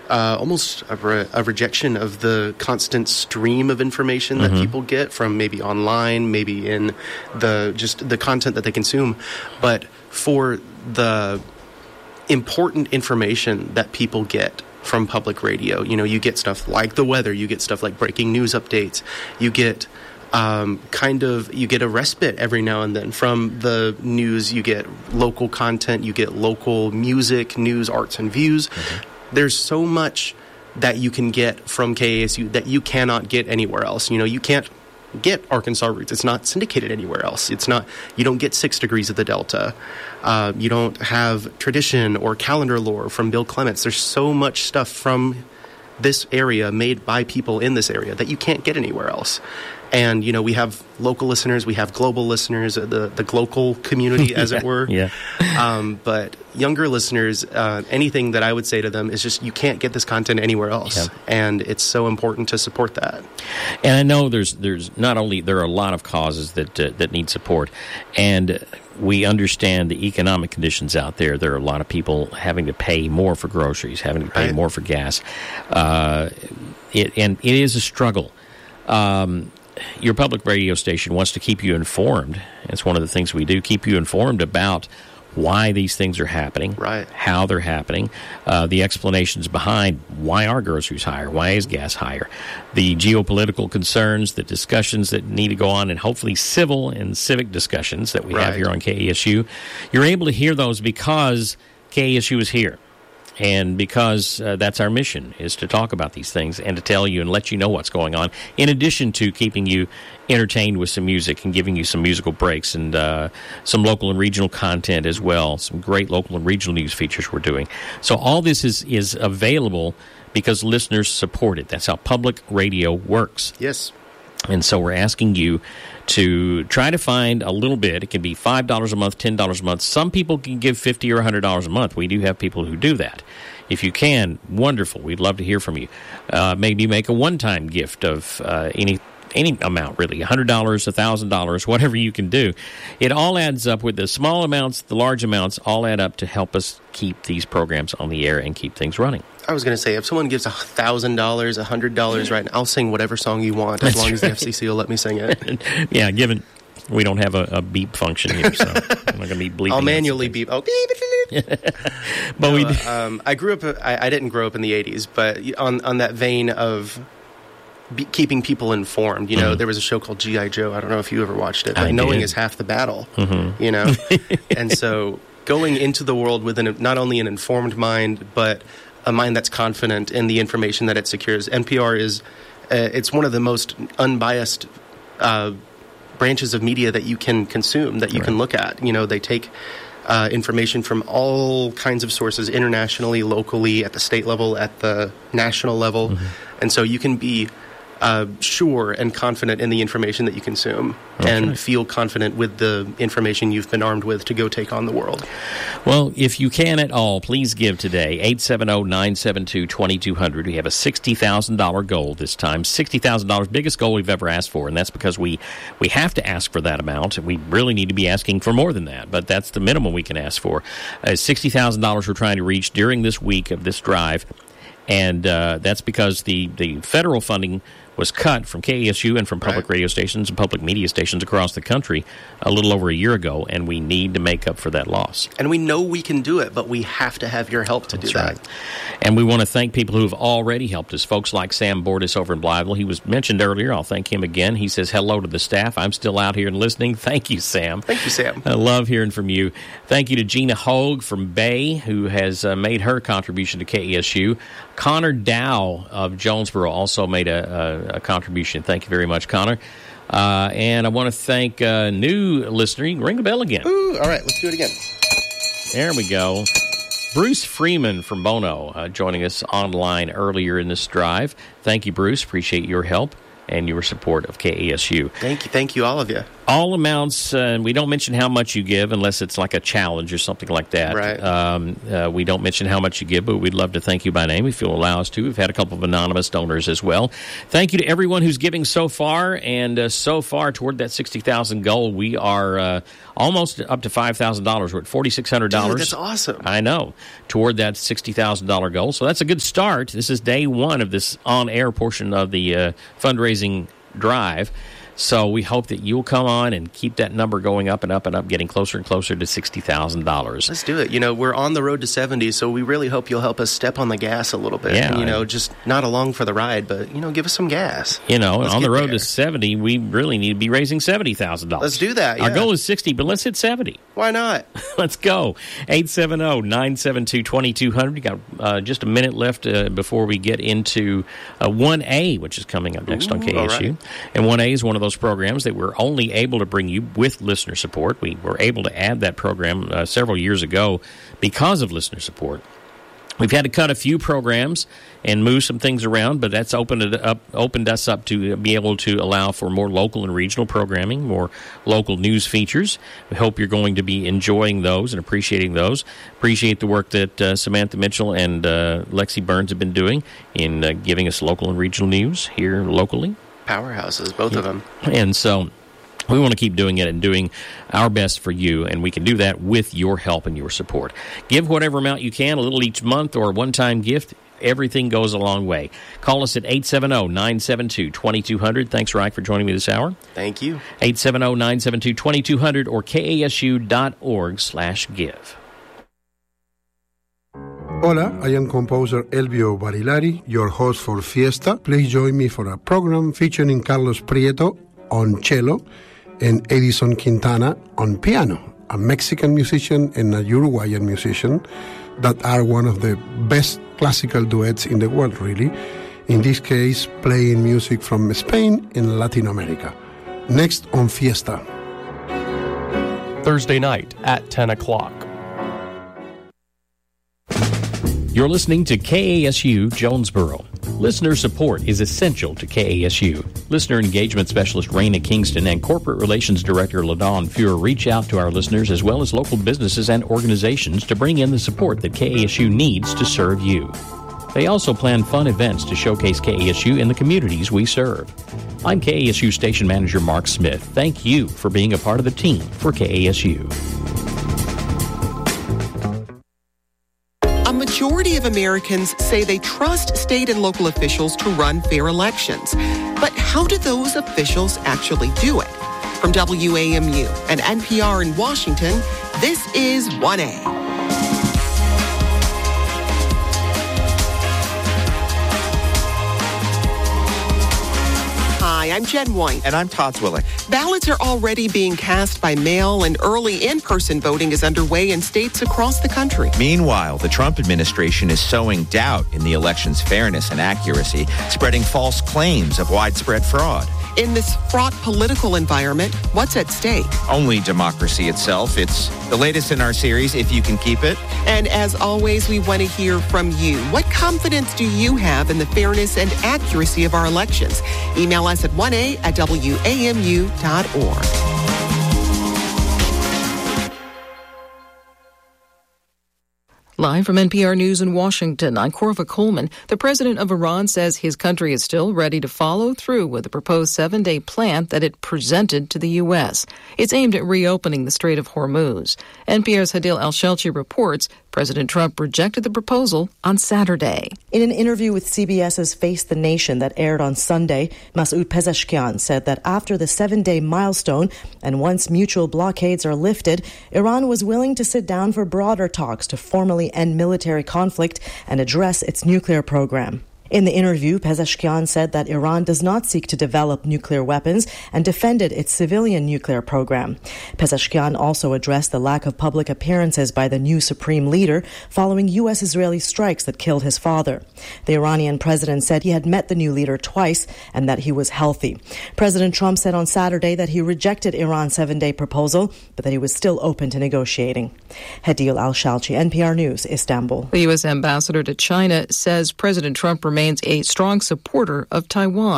almost a rejection of the constant stream of information that people get from maybe online, maybe in the content that they consume. But for the important information that people get from public radio, you get stuff like the weather, you get stuff like breaking news updates, you get you get a respite every now and then from the news, you get local content, you get local music, news, arts, and views. There's so much that you can get from KASU that you cannot get anywhere else. You can't get Arkansas Roots. It's not syndicated anywhere else. You don't get 6 Degrees of the Delta. You don't have Tradition or Calendar Lore from Bill Clements. There's so much stuff from this area made by people in this area that you can't get anywhere else. And, we have local listeners, we have global listeners, the global community, as it were. Yeah. But younger listeners, anything that I would say to them is just, you can't get this content anywhere else. Yeah. And it's so important to support that. And I know there's not only, there are a lot of causes that need support. And we understand the economic conditions out there. There are a lot of people having to pay more for groceries, having to pay more for gas. And it is a struggle. Your public radio station wants to keep you informed. It's one of the things we do, keep you informed about why these things are happening, how they're happening, the explanations behind why are groceries higher, why is gas higher, the geopolitical concerns, the discussions that need to go on, and hopefully civil and civic discussions that we have here on KASU. You're able to hear those because KASU is here. And because that's our mission, is to talk about these things and to tell you and let you know what's going on, in addition to keeping you entertained with some music and giving you some musical breaks and some local and regional content as well, some great local and regional news features we're doing. So all this is available because listeners support it. That's how public radio works. Yes. And so we're asking you to try to find a little bit. It can be $5 a month, $10 a month. Some people can give $50 or $100 a month. We do have people who do that. If you can, wonderful. We'd love to hear from you. Maybe make a one-time gift of any amount, really, $100, $1,000, whatever you can do. It all adds up. With the small amounts, the large amounts, all add up to help us keep these programs on the air and keep things running. I was going to say, if someone gives $1,000, $100 right now, I'll sing whatever song you want, as long as the FCC will let me sing it. Yeah, given we don't have a beep function here, so I'm not going to be bleeping. I'll manually beep. Oh, beep. But we I grew up. I didn't grow up in the '80s, but on that vein of keeping people informed, there was a show called G.I. Joe. I don't know if you ever watched it, but knowing is half the battle. And so going into the world with not only an informed mind, but a mind that's confident in the information that it secures. NPR is it's one of the most unbiased branches of media that you can consume, that you can look at. They take information from all kinds of sources, internationally, locally, at the state level, at the national level. And so you can be sure and confident in the information that you consume and feel confident with the information you've been armed with to go take on the world. Well, if you can at all, please give today. 870-972-2200. We have a $60,000 goal this time. $60,000, biggest goal we've ever asked for, and that's because we have to ask for that amount. We really need to be asking for more than that, but that's the minimum we can ask for. $60,000 we're trying to reach during this week of this drive, and that's because the federal funding was cut from KASU and from public radio stations and public media stations across the country a little over a year ago, and we need to make up for that loss. And we know we can do it, but we have to have your help to do that. And we want to thank people who have already helped us, folks like Sam Bordis over in Blytheville. He was mentioned earlier. I'll thank him again. He says hello to the staff. I'm still out here and listening. Thank you, Sam. Thank you, Sam. I love hearing from you. Thank you to Gina Hogue from Bay, who has made her contribution to KASU. Connor Dow of Jonesboro also made a contribution. Thank you very much, Connor. And I want to thank a new listener. You can ring the bell again. Ooh, all right, let's do it again. There we go. Bruce Freeman from Bono joining us online earlier in this drive. Thank you, Bruce. Appreciate your help. and your support of KASU. Thank you, all of you. All amounts, we don't mention how much you give unless it's like a challenge or something like that. Right. We don't mention how much you give, but we'd love to thank you by name if you'll allow us to. We've had a couple of anonymous donors as well. Thank you to everyone who's giving so far, and so far toward that $60,000 goal, we are almost up to $5,000. We're at $4,600. Dude, that's awesome. I know, toward that $60,000 goal. So that's a good start. This is day one of this on-air portion of the fundraising drive. So we hope that you'll come on and keep that number going up and up and up, getting closer and closer to $60,000. Let's do it. We're on the road to 70, so we really hope you'll help us step on the gas a little bit. Yeah. And, just not along for the ride, but, give us some gas. On the road to 70, we really need to be raising $70,000. Let's do that, yeah. Our goal is 60, but let's hit 70. Why not? Let's go. 870-972-2200. You got just a minute left before we get into 1A, which is coming up next on KSU. Right. And 1A is one of those programs that we're only able to bring you with listener support. We were able to add that program several years ago because of listener support. We've had to cut a few programs and move some things around, but that's opened us up to be able to allow for more local and regional programming, more local news features. We hope you're going to be enjoying those and appreciating those. Appreciate the work that Samantha Mitchell and Lexi Burns have been doing in giving us local and regional news here locally. Powerhouses, both of them. And so we want to keep doing it and doing our best for you, and we can do that with your help and your support. Give whatever amount you can, a little each month or a one-time gift. Everything goes a long way. Call us at 870-972-2200. Thanks, Reich, for joining me this hour. Thank you. 870-972-2200 or kasu.org/give. Hola, I am composer Elvio Barilari, your host for Fiesta. Please join me for a program featuring Carlos Prieto on cello and Edison Quintana on piano, a Mexican musician and a Uruguayan musician that are one of the best classical duets in the world, really. In this case, playing music from Spain and Latin America. Next on Fiesta. Thursday night at 10 o'clock. You're listening to KASU Jonesboro. Listener support is essential to KASU. Listener engagement specialist Raina Kingston and corporate relations director LaDawn Fuhr reach out to our listeners as well as local businesses and organizations to bring in the support that KASU needs to serve you. They also plan fun events to showcase KASU in the communities we serve. I'm KASU station manager Mark Smith. Thank you for being a part of the team for KASU. A majority of Americans say they trust state and local officials to run fair elections. But how do those officials actually do it? From WAMU and NPR in Washington, this is 1A. Hi, I'm Jen White. And I'm Todd Zwillick. Ballots are already being cast by mail, and early in-person voting is underway in states across the country. Meanwhile, the Trump administration is sowing doubt in the election's fairness and accuracy, spreading false claims of widespread fraud. In this fraught political environment, what's at stake? Only democracy itself. It's the latest in our series, If You Can Keep It. And as always, we want to hear from you. What confidence do you have in the fairness and accuracy of our elections? Email us at 1a@wamu.org. Live from NPR News in Washington, I'm Corva Coleman. The president of Iran says his country is still ready to follow through with the proposed 7-day plan that it presented to the U.S. It's aimed at reopening the Strait of Hormuz. NPR's Hadil Al-Shelchi reports President Trump rejected the proposal on Saturday. In an interview with CBS's Face the Nation that aired on Sunday, Masoud Pezeshkian said that after the 7-day milestone and once mutual blockades are lifted, Iran was willing to sit down for broader talks to formally end military conflict and address its nuclear program. In the interview, Pezeshkian said that Iran does not seek to develop nuclear weapons and defended its civilian nuclear program. Pezeshkian also addressed the lack of public appearances by the new supreme leader following U.S.-Israeli strikes that killed his father. The Iranian president said he had met the new leader twice and that he was healthy. President Trump said on Saturday that he rejected Iran's 7-day proposal, but that he was still open to negotiating. Hadil Al-Shalchi, NPR News, Istanbul. The U.S. ambassador to China says President Trump remains a strong supporter of Taiwan.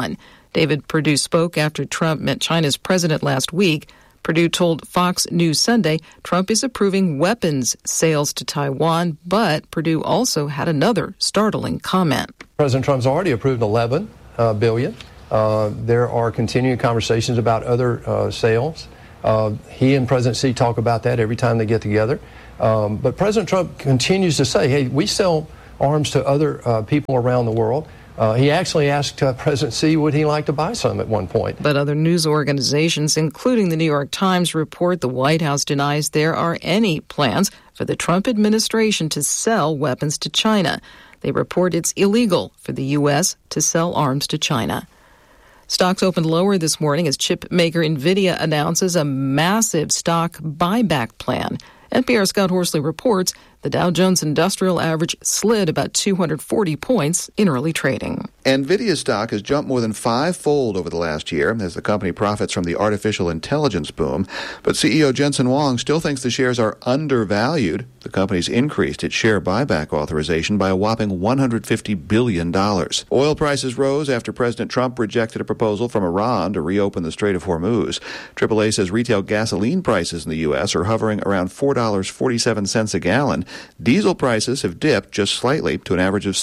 David Perdue spoke after Trump met China's president last week. Perdue told Fox News Sunday Trump is approving weapons sales to Taiwan, but Perdue also had another startling comment. President Trump's already approved $11 billion. There are continuing conversations about other sales. He and President Xi talk about that every time they get together. But President Trump continues to say, hey, we sell arms to other people around the world. He actually asked President Xi would he like to buy some at one point. But other news organizations, including the New York Times, report the White House denies there are any plans for the Trump administration to sell weapons to China. They report it's illegal for the U.S. to sell arms to China. Stocks opened lower this morning as chip maker NVIDIA announces a massive stock buyback plan. NPR's Scott Horsley reports the Dow Jones Industrial Average slid about 240 points in early trading. NVIDIA stock has jumped more than five-fold over the last year as the company profits from the artificial intelligence boom. But CEO Jensen Huang still thinks the shares are undervalued. The company's increased its share buyback authorization by a whopping $150 billion. Oil prices rose after President Trump rejected a proposal from Iran to reopen the Strait of Hormuz. AAA says retail gasoline prices in the U.S. are hovering around $4.47 a gallon. Diesel prices have dipped just slightly to an average of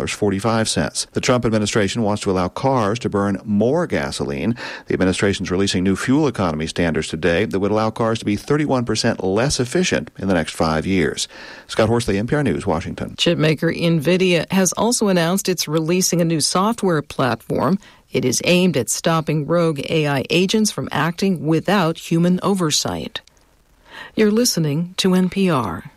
$6.45. The Trump administration wants to allow cars to burn more gasoline. The administration's releasing new fuel economy standards today that would allow cars to be 31% less efficient in the next 5 years. Scott Horsley, NPR News, Washington. Chipmaker NVIDIA has also announced it's releasing a new software platform. It is aimed at stopping rogue AI agents from acting without human oversight. You're listening to NPR.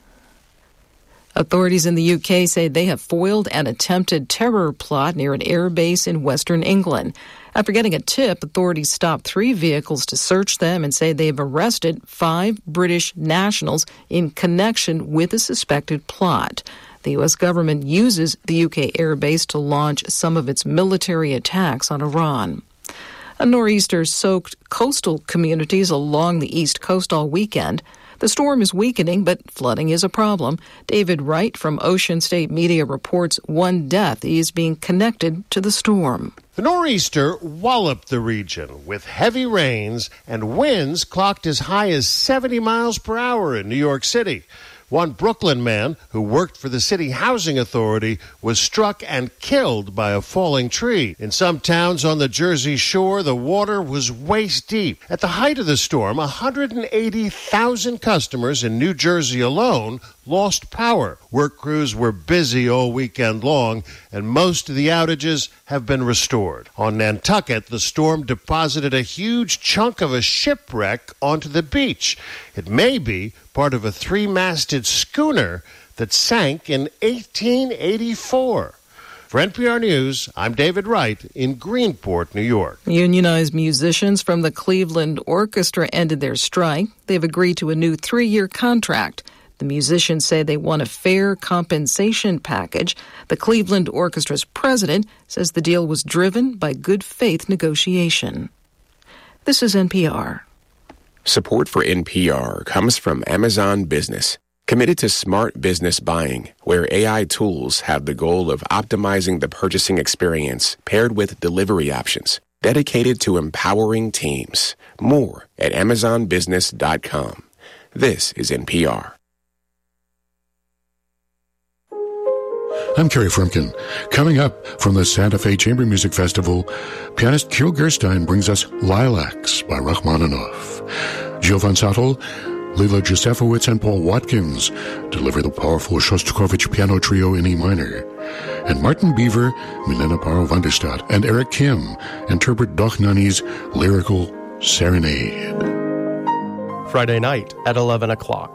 Authorities in the UK say they have foiled an attempted terror plot near an air base in western England. After getting a tip, authorities stopped 3 vehicles to search them and say they've arrested 5 British nationals in connection with a suspected plot. The U.S. government uses the UK air base to launch some of its military attacks on Iran. A nor'easter soaked coastal communities along the East Coast all weekend. The storm is weakening, but flooding is a problem. David Wright from Ocean State Media reports 1 death is being connected to the storm. The nor'easter walloped the region with heavy rains and winds clocked as high as 70 miles per hour in New York City. One Brooklyn man who worked for the city housing authority was struck and killed by a falling tree. In some towns on the Jersey Shore, the water was waist deep. At the height of the storm, 180,000 customers in New Jersey alone lost power. Work crews were busy all weekend long, and most of the outages have been restored. On Nantucket, the storm deposited a huge chunk of a shipwreck onto the beach. It may be part of a 3-masted schooner that sank in 1884. For NPR News, I'm David Wright in Greenport, New York. Unionized musicians from the Cleveland Orchestra ended their strike. They've agreed to a new 3-year contract. The musicians say they want a fair compensation package. The Cleveland Orchestra's president says the deal was driven by good faith negotiation. This is NPR. Support for NPR comes from Amazon Business, committed to smart business buying, where AI tools have the goal of optimizing the purchasing experience paired with delivery options, dedicated to empowering teams. More at amazonbusiness.com. This is NPR. I'm Kerry Frumkin. Coming up from the Santa Fe Chamber Music Festival, pianist Kirill Gerstein brings us Lilacs by Rachmaninoff. Gil Van Sattel, Lila Josefowitz, and Paul Watkins deliver the powerful Shostakovich piano trio in E minor. And Martin Beaver, Milena Paro van der Stadt, and Eric Kim interpret Dochnani's lyrical Serenade. Friday night at 11 o'clock.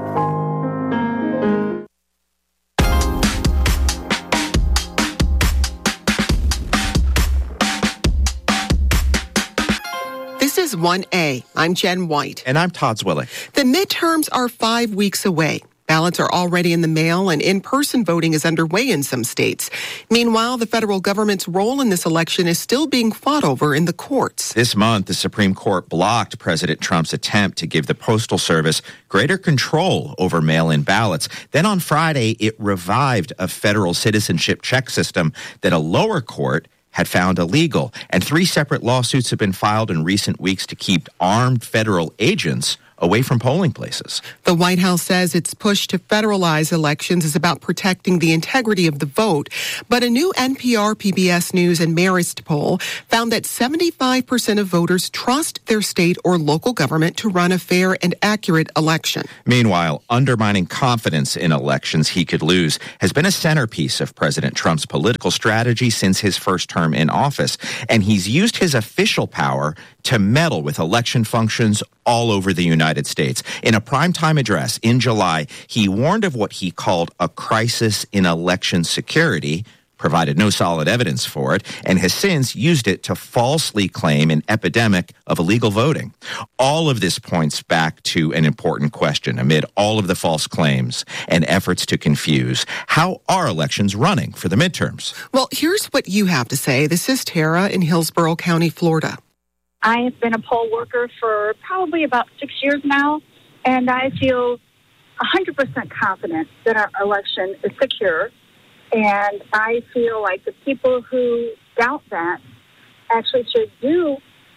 This is 1A. I'm Jen White. And I'm Todd Zwillig. The midterms are 5 weeks away. Ballots are already in the mail, and in-person voting is underway in some states. Meanwhile, the federal government's role in this election is still being fought over in the courts. This month, the Supreme Court blocked President Trump's attempt to give the Postal Service greater control over mail-in ballots. Then on Friday, it revived a federal citizenship check system that a lower court had found illegal, and 3 separate lawsuits have been filed in recent weeks to keep armed federal agents away from polling places. The White House says its push to federalize elections is about protecting the integrity of the vote. But a new NPR, PBS News, and Marist poll found that 75% of voters trust their state or local government to run a fair and accurate election. Meanwhile, undermining confidence in elections he could lose has been a centerpiece of President Trump's political strategy since his first term in office. And he's used his official power to meddle with election functions all over the United States. In a primetime address in July, he warned of what he called a crisis in election security, provided no solid evidence for it, and has since used it to falsely claim an epidemic of illegal voting. All of this points back to an important question amid all of the false claims and efforts to confuse. How are elections running for the midterms? Well, here's what you have to say. This is Tara in Hillsborough County, Florida. I have been a poll worker for probably about 6 years now, and I feel 100% confident that our election is secure. And I feel like the people who doubt that actually should do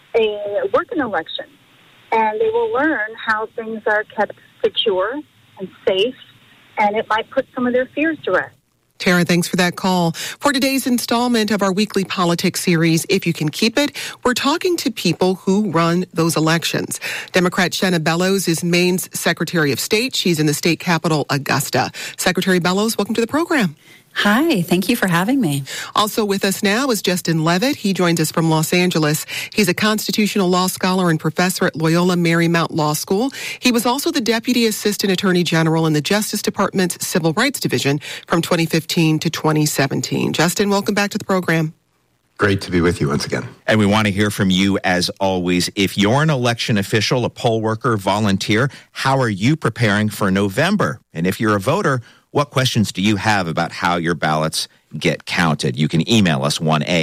a working election, and they will learn how things are kept secure and safe, and it might put some of their fears to rest. Tara, thanks for that call. For today's installment of our weekly politics series, If You Can Keep It, we're talking to people who run those elections. Democrat Shenna Bellows is Maine's Secretary of State. She's in the state capital, Augusta. Secretary Bellows, welcome to the program. Hi, thank you for having me. Also with us now is Justin Levitt. He joins us from Los Angeles. He's a constitutional law scholar and professor at Loyola Marymount Law School. He was also the Deputy Assistant Attorney General in the Justice Department's Civil Rights Division from 2015 to 2017. Justin, welcome back to the program. Great to be with you once again. And we want to hear from you as always. If you're an election official, a poll worker, volunteer, how are you preparing for November? And if you're a voter, what questions do you have about how your ballots get counted? You can email us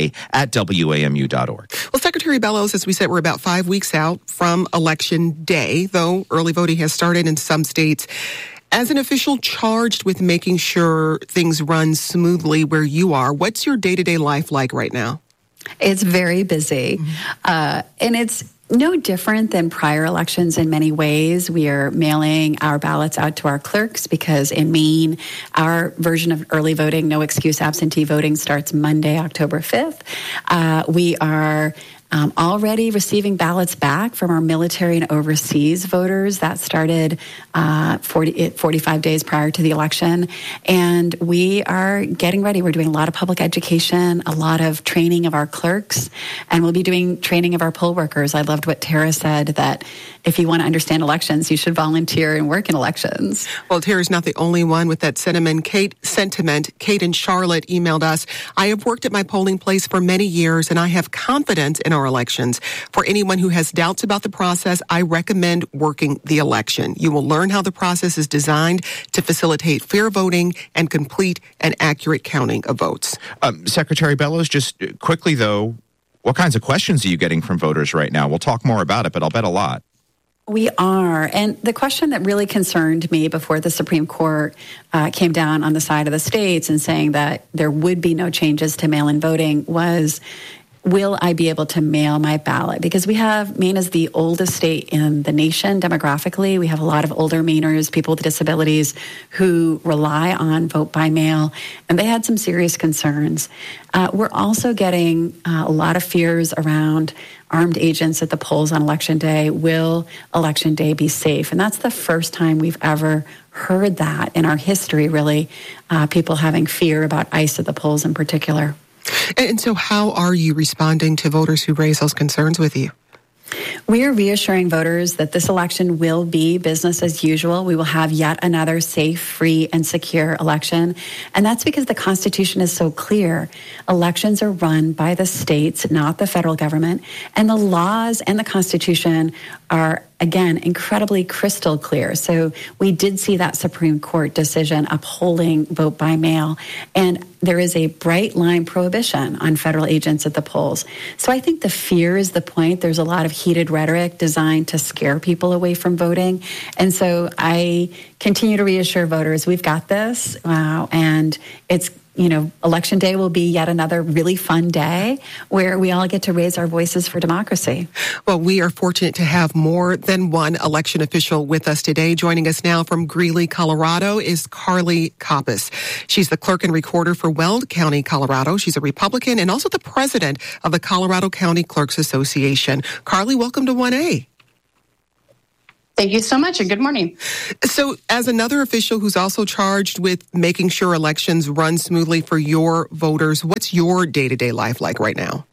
1a@wamu.org. Well, Secretary Bellows, as we said, we're about 5 weeks out from Election Day, though early voting has started in some states. As an official charged with making sure things run smoothly where you are, what's your day-to-day life like right now? It's very busy, and it's no different than prior elections in many ways. We are mailing our ballots out to our clerks because in Maine, our version of early voting, no excuse absentee voting, starts Monday, October 5th. We are already receiving ballots back from our military and overseas voters. That started 45 days prior to the election. And we are getting ready. We're doing a lot of public education, a lot of training of our clerks, and we'll be doing training of our poll workers. I loved what Tara said, that if you want to understand elections, you should volunteer and work in elections. Well, Tara's not the only one with that sentiment. Kate in Charlotte emailed us. I have worked at my polling place for many years, and I have confidence in our elections. For anyone who has doubts about the process, I recommend working the election. You will learn how the process is designed to facilitate fair voting and complete and accurate counting of votes. Secretary Bellows, just quickly though, what kinds of questions are you getting from voters right now? We'll talk more about it, but I'll bet a lot. We are. And the question that really concerned me before the Supreme Court came down on the side of the states and saying that there would be no changes to mail-in voting was, will I be able to mail my ballot? Because Maine is the oldest state in the nation demographically. We have a lot of older Mainers, people with disabilities who rely on vote by mail, and they had some serious concerns. We're also getting a lot of fears around armed agents at the polls on Election Day. Will Election Day be safe? And that's the first time we've ever heard that in our history, really, people having fear about ICE at the polls in particular. And so how are you responding to voters who raise those concerns with you? We are reassuring voters that this election will be business as usual. We will have yet another safe, free, and secure election. And that's because the Constitution is so clear. Elections are run by the states, not the federal government. And the laws and the Constitution are, again, incredibly crystal clear. So we did see that Supreme Court decision upholding vote by mail. And there is a bright line prohibition on federal agents at the polls. So I think the fear is the point. There's a lot of heated rhetoric designed to scare people away from voting. And so I continue to reassure voters, we've got this, and it's Election Day will be yet another really fun day where we all get to raise our voices for democracy. Well, we are fortunate to have more than one election official with us today. Joining us now from Greeley, Colorado is Carly Coppice. She's the clerk and recorder for Weld County, Colorado. She's a Republican and also the president of the Colorado County Clerks Association. Carly, welcome to 1A. Thank you so much, and good morning. So, as another official who's also charged with making sure elections run smoothly for your voters, what's your day-to-day life like right now?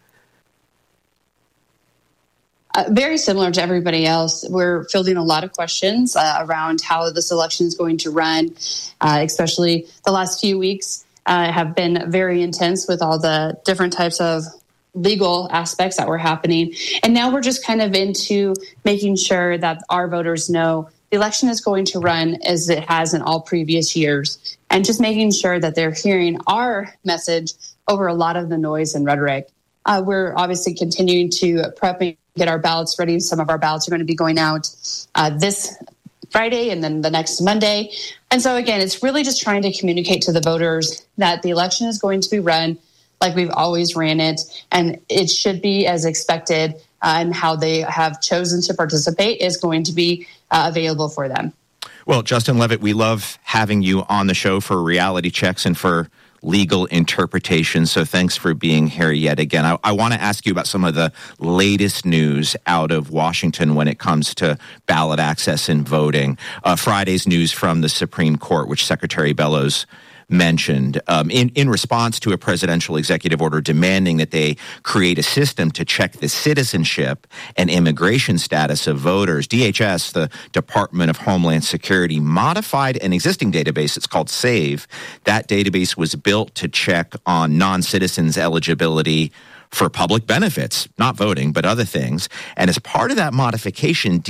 Very similar to everybody else. We're fielding a lot of questions around how this election is going to run, especially the last few weeks have been very intense with all the different types of legal aspects that were happening. And now we're just kind of into making sure that our voters know the election is going to run as it has in all previous years, and just making sure that they're hearing our message over a lot of the noise and rhetoric. We're obviously continuing to prep and get our ballots ready. Some of our ballots are going to be going out this Friday and then the next Monday. And so again, it's really just trying to communicate to the voters that the election is going to be run like we've always ran it, and it should be as expected, and how they have chosen to participate is going to be available for them. Well, Justin Levitt, we love having you on the show for reality checks and for legal interpretation, so thanks for being here yet again. I want to ask you about some of the latest news out of Washington when it comes to ballot access and voting. Friday's news from the Supreme Court, which Secretary Bellows mentioned, in response to a presidential executive order demanding that they create a system to check the citizenship and immigration status of voters. DHS, the Department of Homeland Security, modified an existing database. It's called SAVE. That database was built to check on non-citizens' eligibility for public benefits, not voting, but other things. And as part of that modification,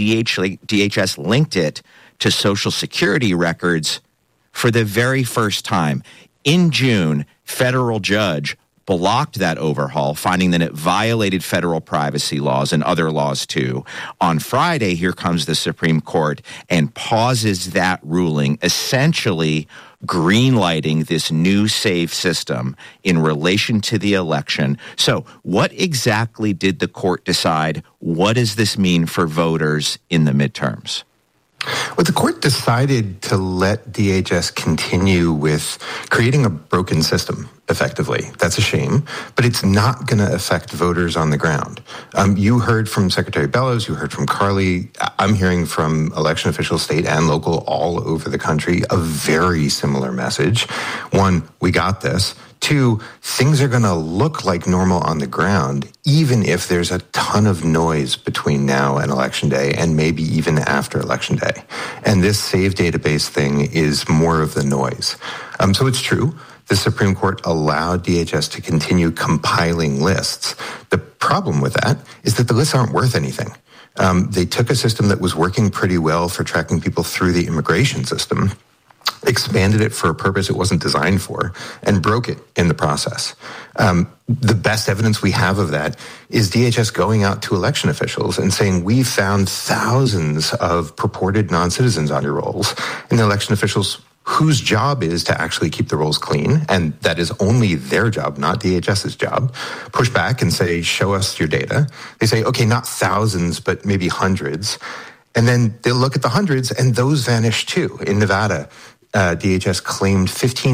DHS linked it to Social Security records for the very first time. In June, federal judge blocked that overhaul, finding that it violated federal privacy laws and other laws too. On Friday, here comes the Supreme Court and pauses that ruling, essentially greenlighting this new SAVE system in relation to the election. So what exactly did the court decide? What does this mean for voters in the midterms? Well, the court decided to let DHS continue with creating a broken system, effectively. That's a shame, but it's not going to affect voters on the ground. You heard from Secretary Bellows, you heard from Carly. I'm hearing from election officials, state and local, all over the country, a very similar message. One, we got this. Two, things are going to look like normal on the ground, even if there's a ton of noise between now and Election Day, and maybe even after Election Day. And this SAVE database thing is more of the noise. So it's true. The Supreme Court allowed DHS to continue compiling lists. The problem with that is that the lists aren't worth anything. They took a system that was working pretty well for tracking people through the immigration system, expanded it for a purpose it wasn't designed for, and broke it in the process. The best evidence we have of that is DHS going out to election officials and saying, we found thousands of purported non-citizens on your rolls. And the election officials, whose job is to actually keep the rolls clean, and that is only their job, not DHS's job, push back and say, show us your data. They say, okay, not thousands, but maybe hundreds. And then they'll look at the hundreds, and those vanish too. In Nevada, DHS claimed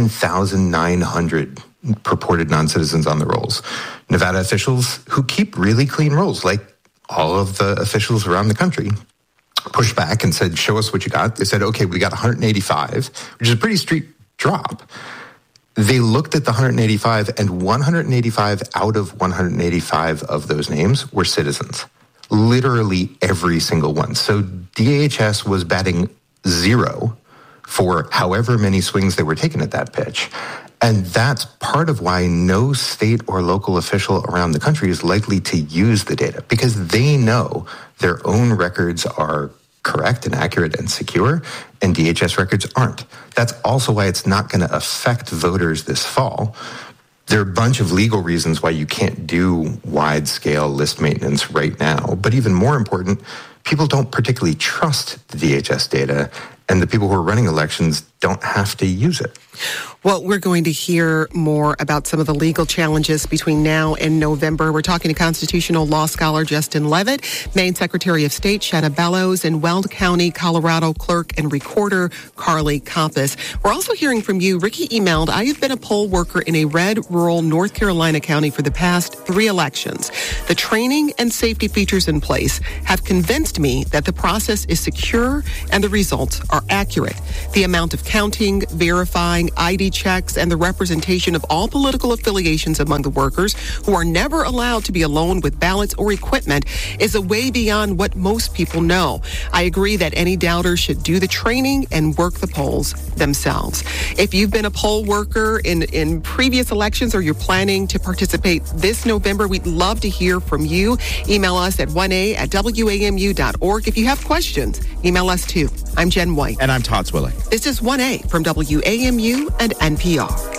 15,900 purported non-citizens on the rolls. Nevada officials who keep really clean rolls, like all of the officials around the country, pushed back and said, show us what you got. They said, okay, we got 185, which is a pretty steep drop. They looked at the 185, and 185 out of 185 of those names were citizens. Literally every single one. So DHS was batting zero for however many swings they were taking at that pitch. And that's part of why no state or local official around the country is likely to use the data, because they know their own records are correct and accurate and secure, and DHS records aren't. That's also why it's not going to affect voters this fall. There are a bunch of legal reasons why you can't do wide-scale list maintenance right now. But even more important, people don't particularly trust the DHS data, and the people who are running elections don't have to use it. Well, we're going to hear more about some of the legal challenges between now and November. We're talking to constitutional law scholar Justin Levitt, Maine Secretary of State Shanna Bellows, and Weld County, Colorado clerk and recorder Carly Kompas. We're also hearing from you. Ricky emailed, I have been a poll worker in a red rural North Carolina county for the past 3 elections. The training and safety features in place have convinced me that the process is secure and the results are accurate. The amount of counting, verifying, ID checks, and the representation of all political affiliations among the workers who are never allowed to be alone with ballots or equipment is a way beyond what most people know. I agree that any doubter should do the training and work the polls themselves. If you've been a poll worker in previous elections or you're planning to participate this November, we'd love to hear from you. Email us at 1a@wamu.org. If you have questions, email us too. I'm Jen White. And I'm Todd Swilling. This is 1A from WAMU and NPR.